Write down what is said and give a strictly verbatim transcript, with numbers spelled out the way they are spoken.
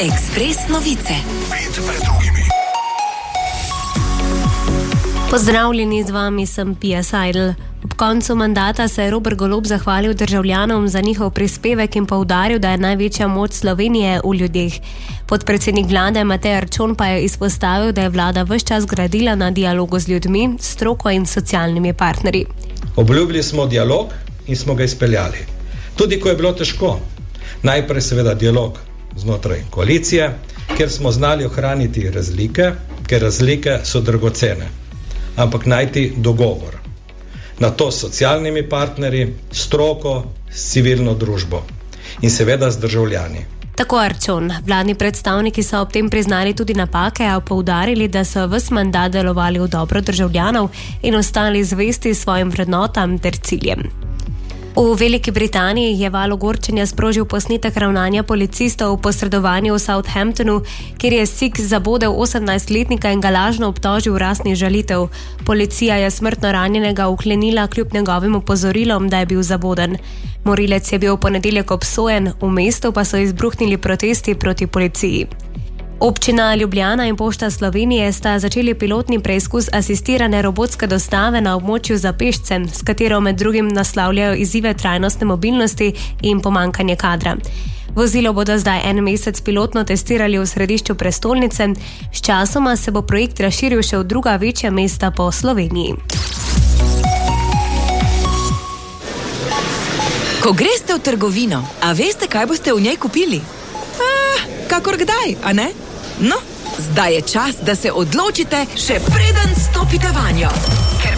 Ekspres novice. Pozdravljeni, z vami sem Pia Seidel. Ob koncu mandata se je Robert Golob zahvalil državljanom za njihov prispevek in poudaril, da je največja moč Slovenije v ljudeh. Podpredsednik vlade Matej Arčon pa je izpostavil, da je vlada ves čas gradila na dialogu z ljudmi, stroko in socialnimi partnerji. Obljubili smo dialog in smo ga izpeljali. Tudi ko je bilo težko. Najprej seveda dialog znotraj koalicije, kjer smo znali ohraniti razlike, ker razlike so dragocene, ampak najti dogovor. Na to s socialnimi partnerji, stroko, s civilno družbo in seveda z državljani. Tako Arčon. Vladni predstavniki so ob tem priznali tudi napake, a poudarili, da so ves mandat delovali v dobro državljanov in ostali zvesti svojim vrednotam ter ciljem. V Veliki Britaniji je val ogorčenja sprožil posnetek ravnanja policistov v posredovanju v Southamptonu, kjer je Sikh zabodel osemnajstletnika in ga lažno obtožil rasnih žalitev. Policija je smrtno ranjenega uklenila kljub njegovim opozorilom, da je bil zaboden. Morilec je bil v ponedeljek obsojen, v mestu pa so izbruhnili protesti proti policiji. Občina Ljubljana in Pošta Slovenije sta začeli pilotni preizkus asistirane robotske dostave na območju za pešce, s katero med drugim naslavljajo izzive trajnostne mobilnosti in pomanjkanje kadra. Vozilo bodo zdaj en mesec pilotno testirali v središču prestolnice, s časoma se bo projekt razširil še v druga večja mesta po Sloveniji. Ko greste v trgovino, a veste, kaj boste v njej kupili? Ah, kakor kdaj, a ne? No, zdaj je čas, da se odločite, še preden stopite vanjo.